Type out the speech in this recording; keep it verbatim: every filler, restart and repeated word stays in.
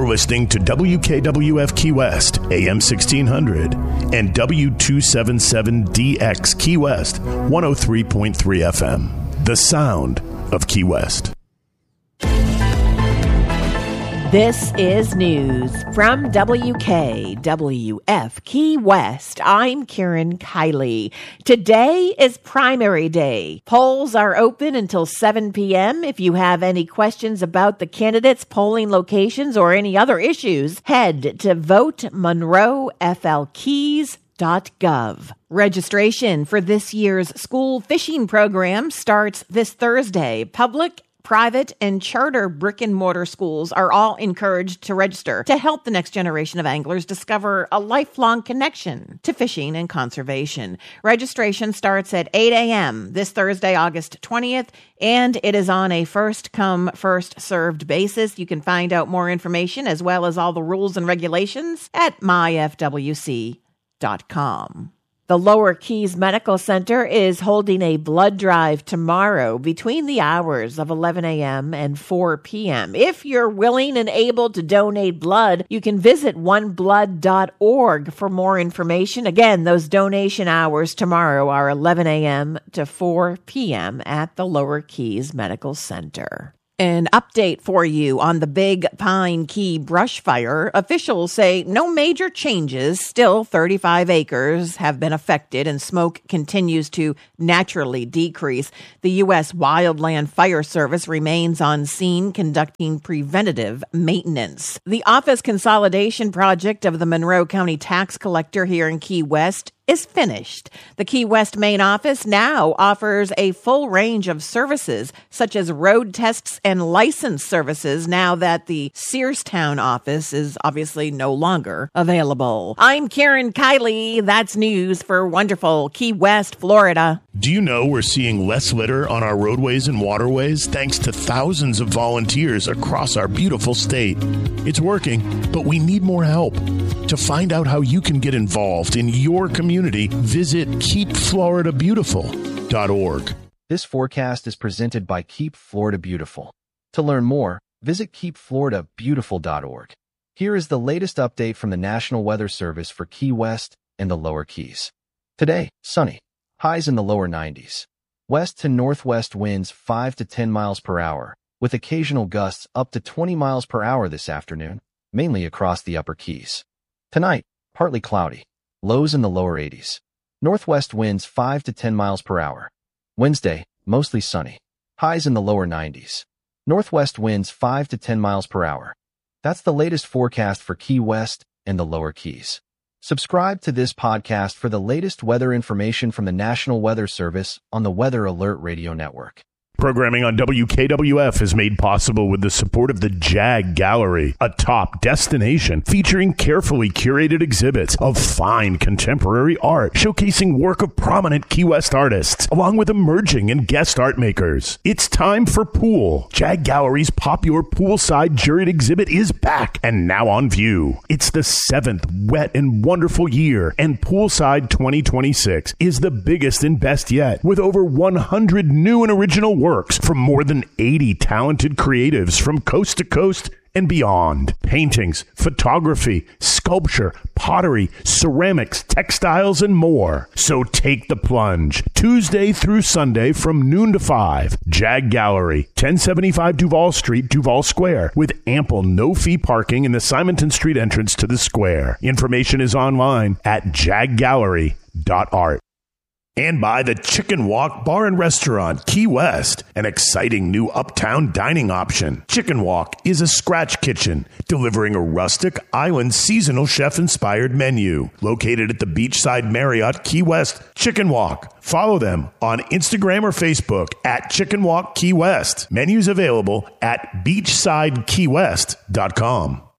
You're listening to W K W F Key West, A M sixteen hundred, and W two seventy-seven D X Key West, one oh three point three F M. The sound of Key West. This is news from W K W F Key West. I'm Karen Kiley. Today is primary day. Polls are open until seven p.m. If you have any questions about the candidates, polling locations, or any other issues, head to vote monroe f l keys dot gov. Registration for this year's school fishing program starts this Thursday. Public, private, and charter brick-and-mortar schools are all encouraged to register to help the next generation of anglers discover a lifelong connection to fishing and conservation. Registration starts at eight a.m. this Thursday, August twentieth, and it is on a first-come, first-served basis. You can find out more information as well as all the rules and regulations at my f w c dot com. The Lower Keys Medical Center is holding a blood drive tomorrow between the hours of eleven a.m. and four p.m. If you're willing and able to donate blood, you can visit one blood dot org for more information. Again, those donation hours tomorrow are eleven a.m. to four p.m. at the Lower Keys Medical Center. An update for you on the Big Pine Key brush fire. Officials say no major changes. Still, thirty-five acres have been affected and smoke continues to naturally decrease. The U S Wildland Fire Service remains on scene conducting preventative maintenance. The office consolidation project of the Monroe County Tax Collector here in Key West is finished. The Key West main office now offers a full range of services, such as road tests and license services, now that the Searstown office is obviously no longer available. I'm Karen Kiley. That's news for wonderful Key West, Florida. Do you know we're seeing less litter on our roadways and waterways thanks to thousands of volunteers across our beautiful state? It's working, but we need more help. To find out how you can get involved in your community, visit keep florida beautiful dot org. This forecast is presented by Keep Florida Beautiful. To learn more, visit keep florida beautiful dot org. Here is the latest update from the National Weather Service for Key West and the Lower Keys. Today, sunny. Highs in the lower nineties. West to northwest winds five to ten miles per hour, with occasional gusts up to twenty miles per hour this afternoon, mainly across the upper Keys. Tonight, partly cloudy. Lows in the lower eighties. Northwest winds five to ten miles per hour. Wednesday, mostly sunny. Highs in the lower nineties. Northwest winds five to ten miles per hour. That's the latest forecast for Key West and the Lower Keys. Subscribe to this podcast for the latest weather information from the National Weather Service on the Weather Alert Radio Network. Programming on W K W F is made possible with the support of the Jag Gallery, a top destination featuring carefully curated exhibits of fine contemporary art showcasing work of prominent Key West artists, along with emerging and guest art makers. It's time for Pool. Jag Gallery's popular poolside juried exhibit is back and now on view. It's the seventh wet and wonderful year, and Poolside twenty twenty-six is the biggest and best yet, with over one hundred new and original works from more than eighty talented creatives from coast to coast and beyond. Paintings, photography, sculpture, pottery, ceramics, textiles, and more. So take the plunge. Tuesday through Sunday from noon to five. Jag Gallery, ten seventy-five Duval Street, Duval Square, with ample no-fee parking in the Simonton Street entrance to the square. Information is online at jag gallery dot art. And by the Chicken Walk Bar and Restaurant, Key West, an exciting new uptown dining option. Chicken Walk is a scratch kitchen, delivering a rustic, island, seasonal chef-inspired menu. Located at the Beachside Marriott, Key West, Chicken Walk. Follow them on Instagram or Facebook at Chicken Walk Key West. Menus available at beachside key west dot com.